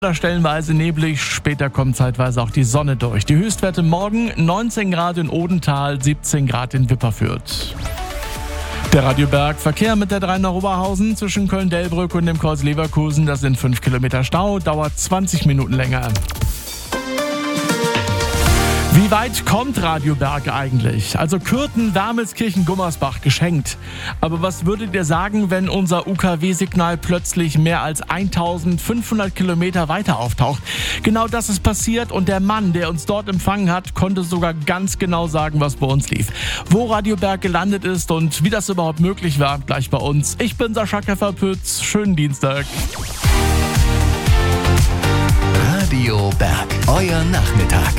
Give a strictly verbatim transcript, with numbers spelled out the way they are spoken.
Stellenweise neblig, später kommt zeitweise auch die Sonne durch. Die Höchstwerte morgen neunzehn Grad in Odenthal, siebzehn Grad in Wipperfürth. Der Radioberg Verkehr mit der drei nach Oberhausen zwischen Köln-Delbrück und dem Kreuz Leverkusen. Das sind fünf Kilometer Stau, dauert zwanzig Minuten länger. Wie weit kommt Radioberg eigentlich? Also Kürten, Wermelskirchen, Gummersbach geschenkt. Aber was würdet ihr sagen, wenn unser U K W-Signal plötzlich mehr als eintausendfünfhundert Kilometer weiter auftaucht? Genau das ist passiert und der Mann, der uns dort empfangen hat, konnte sogar ganz genau sagen, was bei uns lief. Wo Radioberg gelandet ist und wie das überhaupt möglich war, gleich bei uns. Ich bin Sascha Käfer-Pütz. Schönen Dienstag. Radio Berg, euer Nachmittag.